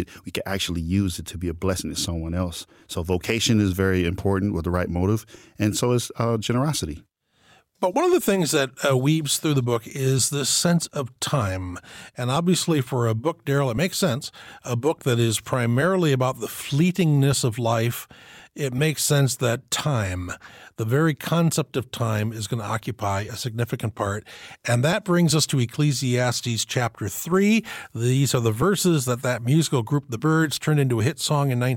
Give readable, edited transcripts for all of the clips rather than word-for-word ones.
we can actually use it to be a blessing to someone else. So vocation is very important with the right motive, and so is generosity. But one of the things that weaves through the book is this sense of time. And obviously for a book, Daryl, it makes sense, a book that is primarily about the fleetingness of life, it makes sense that time, the very concept of time, is going to occupy a significant part. And that brings us to Ecclesiastes chapter 3. These are the verses that musical group, The Byrds, turned into a hit song in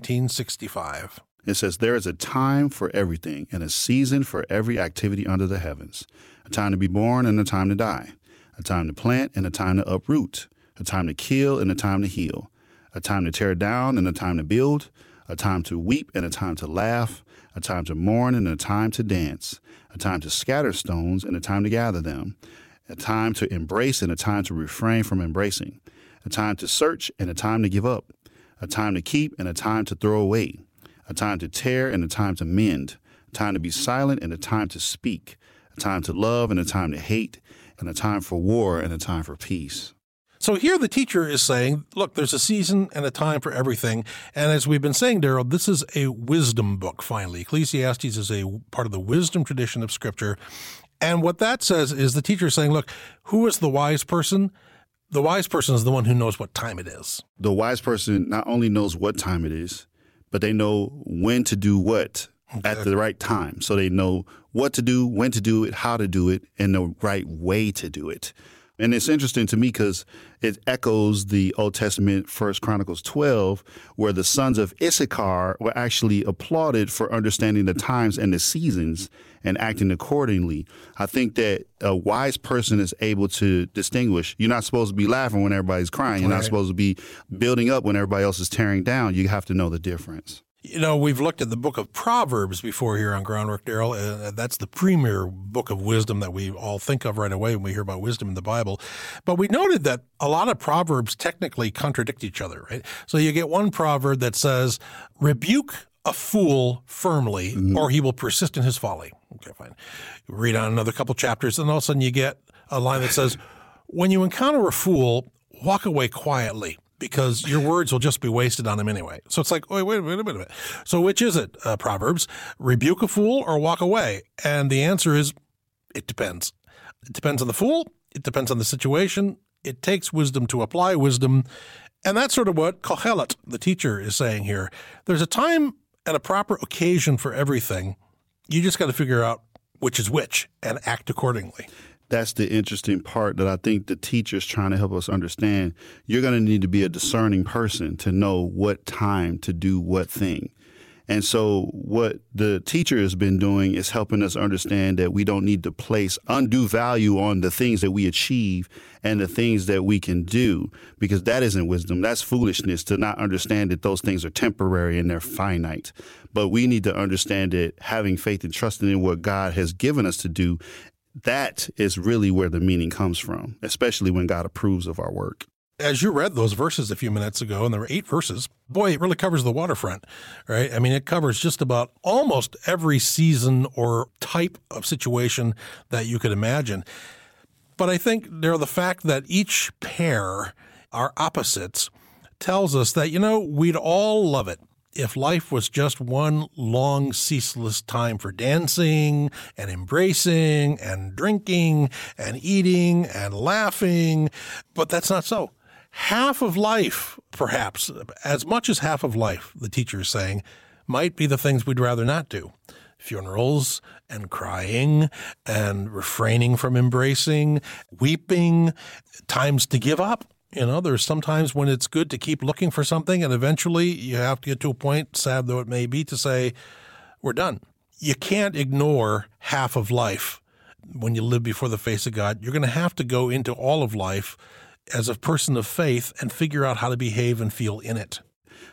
1965. It says, there is a time for everything and a season for every activity under the heavens, a time to be born and a time to die, a time to plant and a time to uproot, a time to kill and a time to heal, a time to tear down and a time to build, a time to weep and a time to laugh, a time to mourn and a time to dance, a time to scatter stones and a time to gather them, a time to embrace and a time to refrain from embracing, a time to search and a time to give up, a time to keep and a time to throw away, a time to tear and a time to mend, a time to be silent and a time to speak, a time to love and a time to hate, and a time for war and a time for peace. So here the teacher is saying, look, there's a season and a time for everything. And as we've been saying, Daryl, this is a wisdom book, finally. Ecclesiastes is a part of the wisdom tradition of Scripture. And what that says is the teacher is saying, look, who is the wise person? The wise person is the one who knows what time it is. The wise person not only knows what time it is, but they know when to do what at the right time. So they know what to do, when to do it, how to do it, and the right way to do it. And it's interesting to me because it echoes the Old Testament, 1 Chronicles 12, where the sons of Issachar were actually applauded for understanding the times and the seasons and acting accordingly. I think that a wise person is able to distinguish. You're not supposed to be laughing when everybody's crying. You're not supposed to be building up when everybody else is tearing down. You have to know the difference. You know, we've looked at the book of Proverbs before here on Groundwork, Daryl. That's the premier book of wisdom that we all think of right away when we hear about wisdom in the Bible. But we noted that a lot of Proverbs technically contradict each other, right? So you get one proverb that says, rebuke a fool firmly, or he will persist in his folly. Okay, fine. You read on another couple chapters, and all of a sudden you get a line that says, when you encounter a fool, walk away quietly, because your words will just be wasted on him anyway. So it's like, wait a minute. So which is it, Proverbs? Rebuke a fool or walk away? And the answer is, it depends. It depends on the fool. It depends on the situation. It takes wisdom to apply wisdom. And that's sort of what Kohelet, the teacher, is saying here. There's a time and a proper occasion for everything. You just got to figure out which is which and act accordingly. That's the interesting part that I think the teacher's trying to help us understand. You're going to need to be a discerning person to know what time to do what thing. And so what the teacher has been doing is helping us understand that we don't need to place undue value on the things that we achieve and the things that we can do, because that isn't wisdom. That's foolishness to not understand that those things are temporary and they're finite. But we need to understand that having faith and trusting in what God has given us to do, that is really where the meaning comes from, especially when God approves of our work. As you read those verses a few minutes ago, and there were 8 verses, boy, it really covers the waterfront, right? I mean, it covers just about almost every season or type of situation that you could imagine. But I think, the fact that each pair are opposites tells us that, we'd all love it if life was just one long, ceaseless time for dancing and embracing and drinking and eating and laughing, but that's not so. Half of life, perhaps, as much as half of life, the teacher is saying, might be the things we'd rather not do. Funerals and crying and refraining from embracing, weeping, times to give up. There's sometimes when it's good to keep looking for something, and eventually you have to get to a point, sad though it may be, to say, we're done. You can't ignore half of life when you live before the face of God. You're going to have to go into all of life as a person of faith and figure out how to behave and feel in it.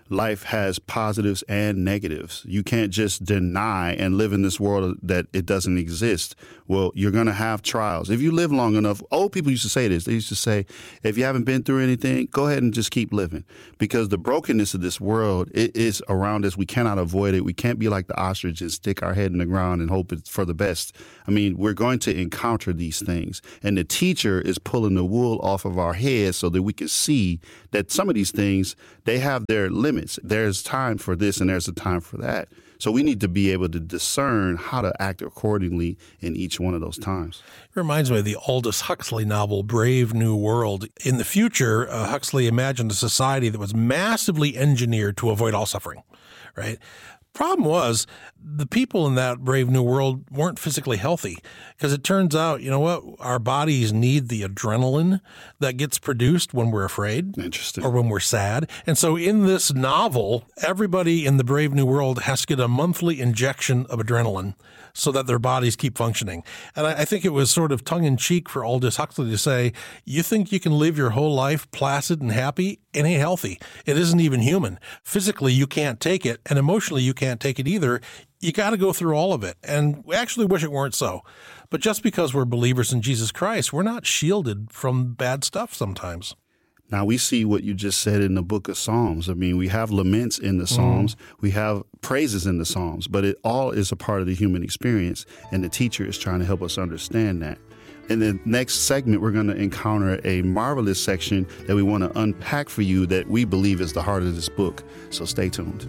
life has positives and negatives. You can't just deny and live in this world that it doesn't exist. Well, you're going to have trials. If you live long enough, old people used to say this. They used to say, if you haven't been through anything, go ahead and just keep living. Because the brokenness of this world, it is around us. We cannot avoid it. We can't be like the ostrich and stick our head in the ground and hope it's for the best. I mean, we're going to encounter these things. And the teacher is pulling the wool off of our heads so that we can see that some of these things, they have their limits. There's time for this and there's a time for that. So we need to be able to discern how to act accordingly in each one of those times. It reminds me of the Aldous Huxley novel, Brave New World. In the future, Huxley imagined a society that was massively engineered to avoid all suffering, right? Problem was, the people in that Brave New World weren't physically healthy because it turns out, you know what, our bodies need the adrenaline that gets produced when we're afraid. Interesting. Or when we're sad. And so in this novel, everybody in the Brave New World has to get a monthly injection of adrenaline so that their bodies keep functioning. And I think it was sort of tongue-in-cheek for Aldous Huxley to say, you think you can live your whole life placid and happy? It ain't healthy. It isn't even human. Physically, you can't take it, and emotionally, you can't take it either. You got to go through all of it. And we actually wish it weren't so. But just because we're believers in Jesus Christ, we're not shielded from bad stuff sometimes. Now, we see what you just said in the book of Psalms. I mean, we have laments in the Psalms. We have praises in the Psalms, but it all is a part of the human experience, and the teacher is trying to help us understand that. In the next segment, we're going to encounter a marvelous section that we want to unpack for you that we believe is the heart of this book. So stay tuned.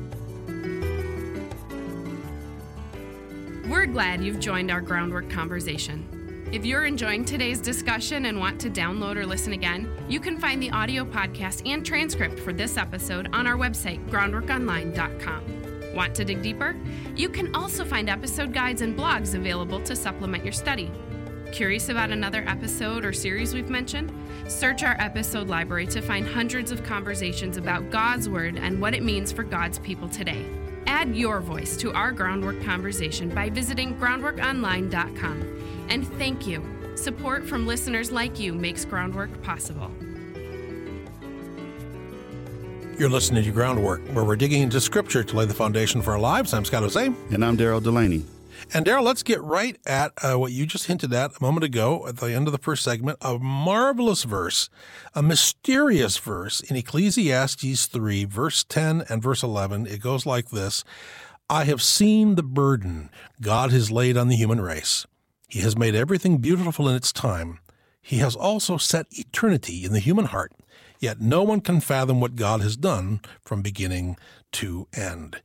We're glad you've joined our Groundwork conversation. If you're enjoying today's discussion and want to download or listen again, you can find the audio podcast and transcript for this episode on our website, groundworkonline.com. Want to dig deeper? You can also find episode guides and blogs available to supplement your study. Curious about another episode or series we've mentioned? Search our episode library to find hundreds of conversations about God's Word and what it means for God's people today. Add your voice to our Groundwork conversation by visiting groundworkonline.com. And thank you. Support from listeners like you makes Groundwork possible. You're listening to Groundwork, where we're digging into Scripture to lay the foundation for our lives. I'm Scott Jose. And I'm Daryl Delaney. And Daryl, let's get right at what you just hinted at a moment ago at the end of the first segment, a marvelous verse, a mysterious verse in Ecclesiastes 3, verse 10 and verse 11. It goes like this: I have seen the burden God has laid on the human race. He has made everything beautiful in its time. He has also set eternity in the human heart, yet no one can fathom what God has done from beginning to end.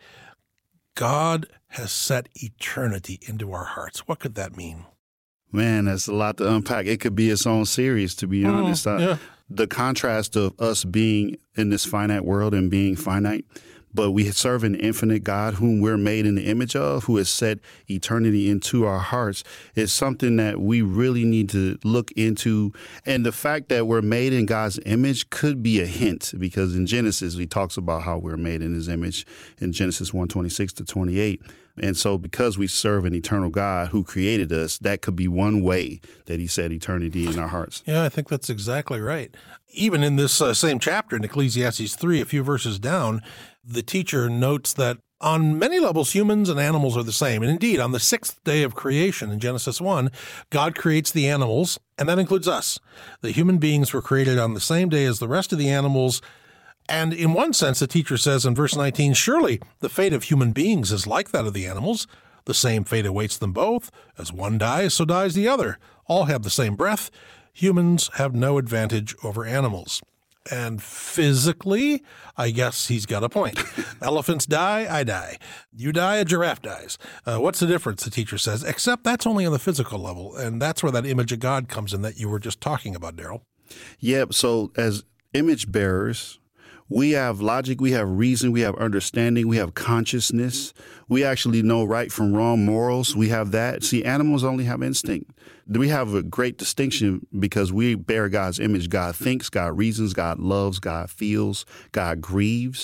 God has set eternity into our hearts. What could that mean? Man, that's a lot to unpack. It could be its own series, to be honest. Yeah. The contrast of us being in this finite world and being finite, but we serve an infinite God whom we're made in the image of, who has set eternity into our hearts, is something that we really need to look into. And the fact that we're made in God's image could be a hint, because in Genesis, he talks about how we're made in his image in Genesis 1:26-28. And so because we serve an eternal God who created us, that could be one way that he set eternity in our hearts. Yeah, I think that's exactly right. Even in this same chapter in Ecclesiastes 3, a few verses down, the teacher notes that on many levels, humans and animals are the same. And indeed, on the sixth day of creation in Genesis 1, God creates the animals, and that includes us. The human beings were created on the same day as the rest of the animals. And in one sense, the teacher says in verse 19, surely the fate of human beings is like that of the animals. The same fate awaits them both. As one dies, so dies the other. All have the same breath. Humans have no advantage over animals. And physically, I guess he's got a point. Elephants die, I die. You die, a giraffe dies. What's the difference, the teacher says, except that's only on the physical level. And that's where that image of God comes in that you were just talking about, Daryl. Yeah, so as image bearers, we have logic, we have reason, we have understanding, we have consciousness. We actually know right from wrong, morals. We have that. See, animals only have instinct. We have a great distinction because we bear God's image. God thinks, God reasons, God loves, God feels, God grieves.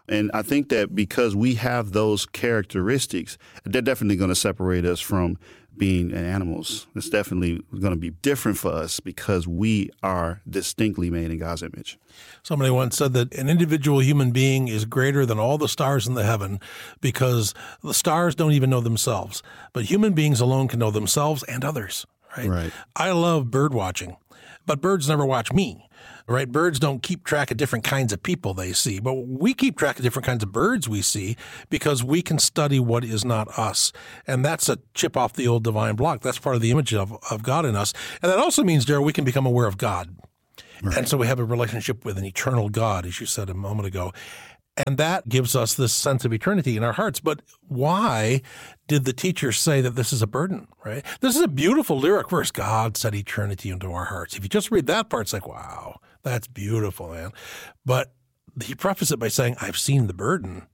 And I think that because we have those characteristics, they're definitely going to separate us from being animals. It's definitely going to be different for us because we are distinctly made in God's image. Somebody once said that an individual human being is greater than all the stars in the heaven because the stars don't even know themselves, but human beings alone can know themselves and others. Right? I love bird watching, but birds never watch me. Right? Birds don't keep track of different kinds of people they see, but we keep track of different kinds of birds we see because we can study what is not us. And that's a chip off the old divine block. That's part of the image of God in us. And that also means, Darrell, we can become aware of God. Right. And so we have a relationship with an eternal God, as you said a moment ago. And that gives us this sense of eternity in our hearts. But why did the teacher say that this is a burden, right? This is a beautiful lyric verse. God set eternity into our hearts. If you just read that part, it's like, wow, that's beautiful, man. But he prefaced it by saying, I've seen the burden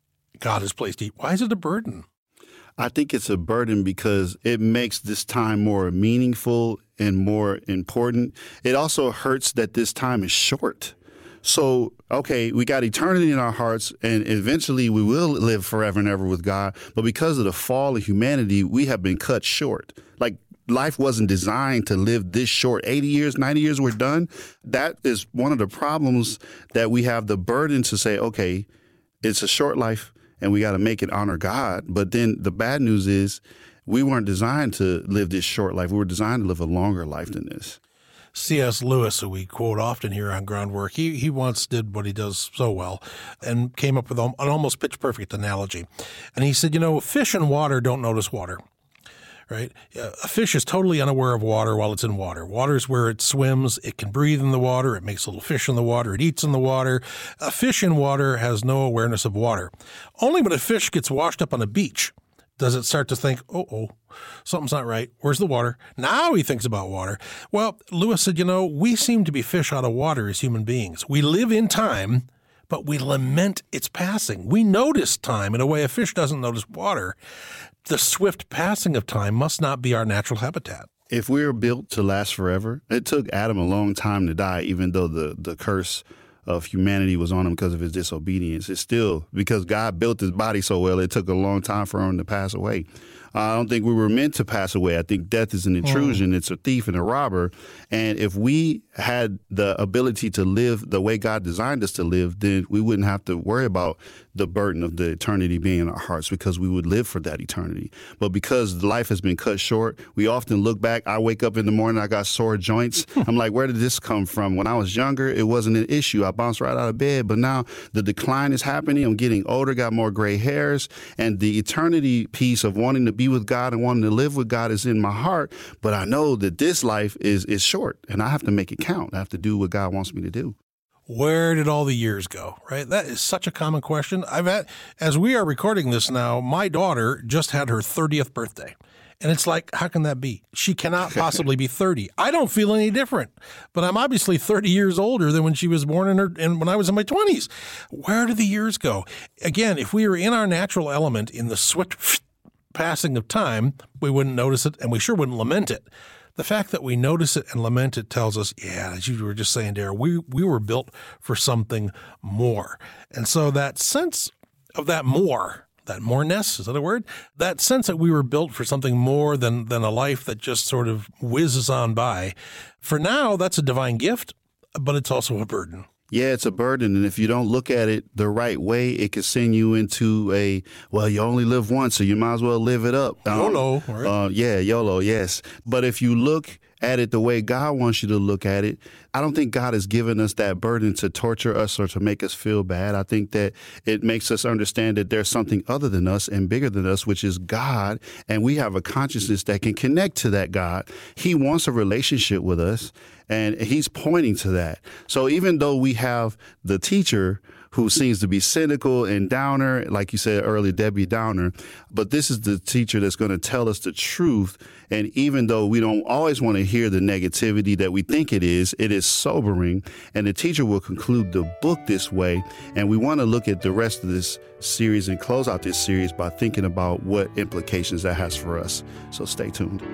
God has placed. Why is it a burden? I think it's a burden because it makes this time more meaningful and more important. It also hurts that this time is short. So, okay, we got eternity in our hearts, and eventually we will live forever and ever with God. But because of the fall of humanity, we have been cut short. Like, life wasn't designed to live this short. 80 years, 90 years, we're done. That is one of the problems that we have the burden to say, okay, it's a short life, and we got to make it honor God. But then the bad news is we weren't designed to live this short life. We were designed to live a longer life than this. C.S. Lewis, who we quote often here on Groundwork, he once did what he does so well and came up with an almost pitch-perfect analogy. And he said, fish in water don't notice water, right? A fish is totally unaware of water while it's in water. Water is where it swims. It can breathe in the water. It makes little fish in the water. It eats in the water. A fish in water has no awareness of water. Only when a fish gets washed up on a beach does it start to think, something's not right. Where's the water? Now he thinks about water. Well, Lewis said, we seem to be fish out of water as human beings. We live in time, but we lament its passing. We notice time in a way a fish doesn't notice water. The swift passing of time must not be our natural habitat. If we're built to last forever, it took Adam a long time to die, even though the curse of humanity was on him because of his disobedience. It's still because God built his body so well, it took a long time for him to pass away. I don't think we were meant to pass away. I think death is an intrusion. It's a thief and a robber. And if we had the ability to live the way God designed us to live, then we wouldn't have to worry about the burden of the eternity being in our hearts because we would live for that eternity. But because life has been cut short, we often look back. I wake up in the morning, I got sore joints. I'm like, where did this come from? When I was younger, it wasn't an issue. I bounced right out of bed. But now the decline is happening. I'm getting older, got more gray hairs. And the eternity piece of wanting to be with God and wanting to live with God is in my heart. But I know that this life is short and I have to make it count. I have to do what God wants me to do. Where did all the years go, right? That is such a common question. As we are recording this now, my daughter just had her 30th birthday. And it's like, how can that be? She cannot possibly be 30. I don't feel any different, but I'm obviously 30 years older than when she was born and when I was in my 20s. Where do the years go? Again, if we were in our natural element in the swift passing of time, we wouldn't notice it and we sure wouldn't lament it. The fact that we notice it and lament it tells us, as you were just saying, Darrell, we were built for something more. And so that sense of that moreness, is that a word? That sense that we were built for something more than a life that just sort of whizzes on by. For now, that's a divine gift, but it's also a burden. Yeah, it's a burden. And if you don't look at it the right way, it can send you into you only live once, so you might as well live it up. YOLO, right? YOLO, yes. But if you look at it the way God wants you to look at it, I don't think God has given us that burden to torture us or to make us feel bad. I think that it makes us understand that there's something other than us and bigger than us, which is God. And we have a consciousness that can connect to that God. He wants a relationship with us, and he's pointing to that. So even though we have the teacher who seems to be cynical and downer, like you said earlier, Debbie Downer, but this is the teacher that's going to tell us the truth. And even though we don't always want to hear the negativity that we think it is sobering. And the teacher will conclude the book this way. And we want to look at the rest of this series and close out this series by thinking about what implications that has for us. So stay tuned.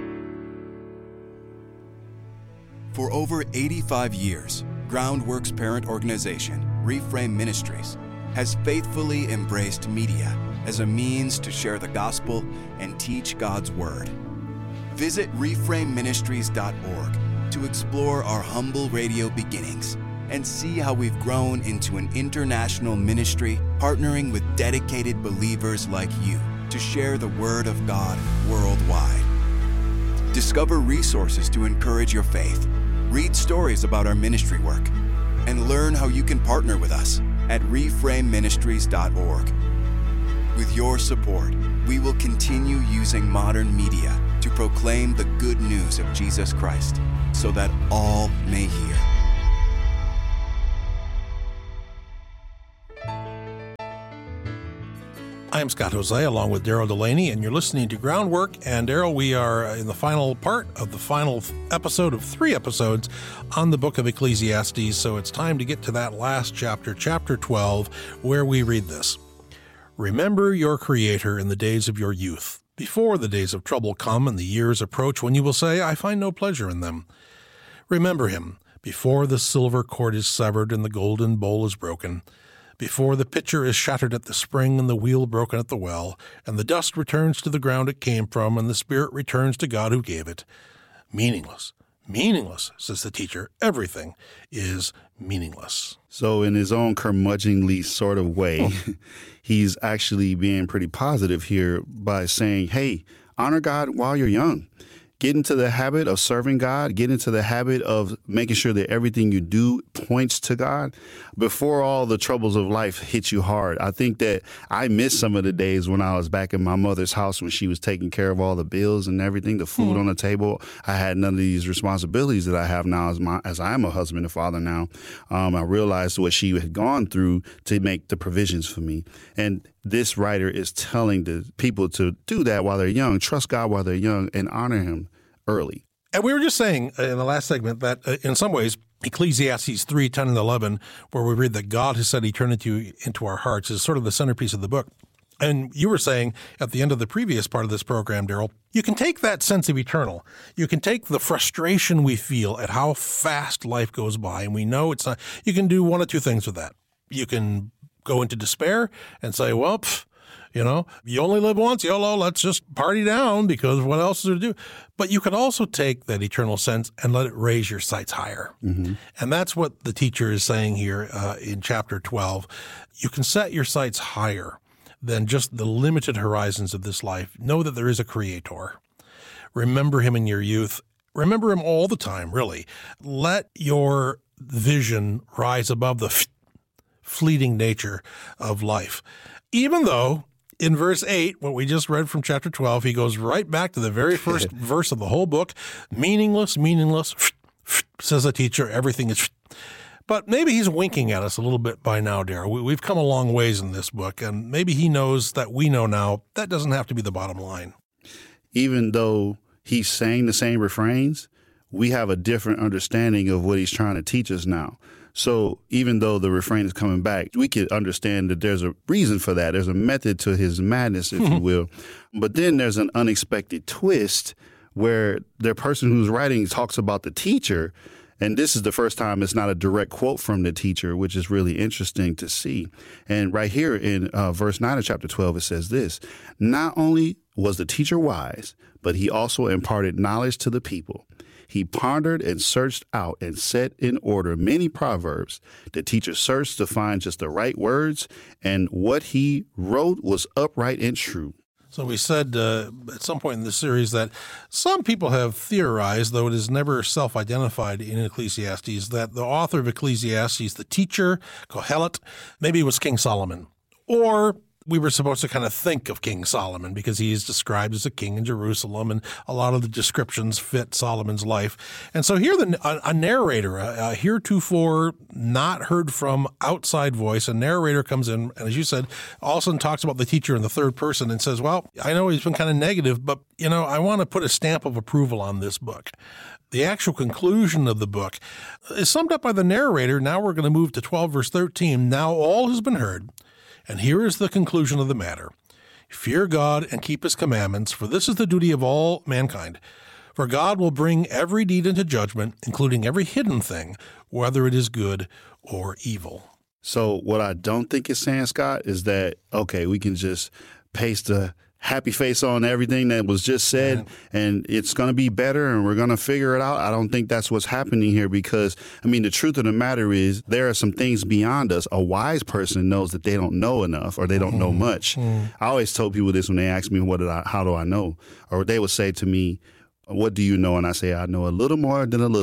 For over 85 years, Groundwork's parent organization, Reframe Ministries, has faithfully embraced media as a means to share the gospel and teach God's word. Visit reframeministries.org to explore our humble radio beginnings and see how we've grown into an international ministry partnering with dedicated believers like you to share the Word of God worldwide. Discover resources to encourage your faith, read stories about our ministry work, and learn how you can partner with us at reframeministries.org. With your support, we will continue using modern media to proclaim the good news of Jesus Christ so that all may hear. I'm Scott Jose, along with Daryl Delaney, and you're listening to Groundwork. And Daryl, we are in the final part of the final episode of 3 episodes on the book of Ecclesiastes, so it's time to get to that last chapter, chapter 12, where we read this. Remember your Creator in the days of your youth, before the days of trouble come and the years approach when you will say, I find no pleasure in them. Remember him before the silver cord is severed and the golden bowl is broken, before the pitcher is shattered at the spring and the wheel broken at the well, and the dust returns to the ground it came from, and the spirit returns to God who gave it. Meaningless, meaningless, says the teacher. Everything is meaningless. So in his own curmudgeonly sort of way, he's actually being pretty positive here by saying, hey, honor God while you're young. Get into the habit of serving God. Get into the habit of making sure that everything you do points to God before all the troubles of life hit you hard. I think that I miss some of the days when I was back in my mother's house when she was taking care of all the bills and everything, the food on the table. I had none of these responsibilities that I have now as I am a husband and father now. I realized what she had gone through to make the provisions for me. And this writer is telling the people to do that while they're young, trust God while they're young, and honor him early. And we were just saying in the last segment that in some ways, Ecclesiastes 3, 10, and 11, where we read that God has set eternity into our hearts, is sort of the centerpiece of the book. And you were saying at the end of the previous part of this program, Daryl, you can take that sense of eternal. You can take the frustration we feel at how fast life goes by, and we know it's not. You can do one of two things with that. You can go into despair and say, well, you only live once, YOLO, let's just party down because what else is there to do? But you could also take that eternal sense and let it raise your sights higher. Mm-hmm. And that's what the teacher is saying here in chapter 12. You can set your sights higher than just the limited horizons of this life. Know that there is a Creator. Remember him in your youth. Remember him all the time, really. Let your vision rise above the fleeting nature of life. Even though in verse 8, what we just read from chapter 12, he goes right back to the very first verse of the whole book. Meaningless, meaningless, says the teacher, everything is. But maybe he's winking at us a little bit by now, Daryl. We've come a long ways in this book, and maybe he knows that we know now that doesn't have to be the bottom line. Even though he's saying the same refrains, we have a different understanding of what he's trying to teach us now. So even though the refrain is coming back, we could understand that there's a reason for that. There's a method to his madness, if you will. But then there's an unexpected twist where the person who's writing talks about the teacher. And this is the first time it's not a direct quote from the teacher, which is really interesting to see. And right here in verse 9 of chapter 12, it says this: not only was the teacher wise, but he also imparted knowledge to the people. He pondered and searched out and set in order many proverbs. The teacher searched to find just the right words, and what he wrote was upright and true. So we said at some point in this series that some people have theorized, though it is never self-identified in Ecclesiastes, that the author of Ecclesiastes, the teacher, Kohelet, maybe it was King Solomon. Or we were supposed to kind of think of King Solomon because he is described as a king in Jerusalem, and a lot of the descriptions fit Solomon's life. And so here a narrator, a heretofore not heard from outside voice, a narrator comes in, and as you said, also talks about the teacher in the third person and says, well, I know he's been kind of negative, but, I want to put a stamp of approval on this book. The actual conclusion of the book is summed up by the narrator. Now we're going to move to 12 verse 13. Now all has been heard. And here is the conclusion of the matter. Fear God and keep his commandments, for this is the duty of all mankind. For God will bring every deed into judgment, including every hidden thing, whether it is good or evil. So what I don't think it's saying, Scott, is that, okay, we can just paste a happy face on everything that was just said and it's going to be better and we're going to figure it out. I don't think that's what's happening here because, I mean, the truth of the matter is there are some things beyond us. A wise person knows that they don't know enough or they don't know much. I always told people this when they ask me, how do I know? Or they would say to me, what do you know? And I say, I know a little more than a little.